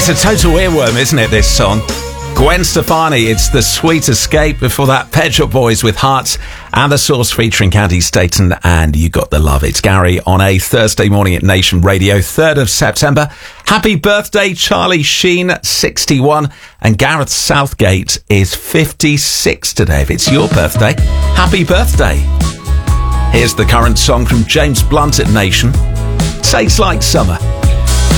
It's a total earworm, isn't it, this song? Gwen Stefani, it's The Sweet Escape. Before that, Pet Shop Boys with Hearts, and The Source featuring Candy Staton and You Got the Love. It's Gary on a Thursday morning at Nation Radio, 3rd of September. Happy birthday, Charlie Sheen, 61, and Gareth Southgate is 56 today. If it's your birthday, happy birthday. Here's the current song from James Blunt at Nation. Tastes Like Summer.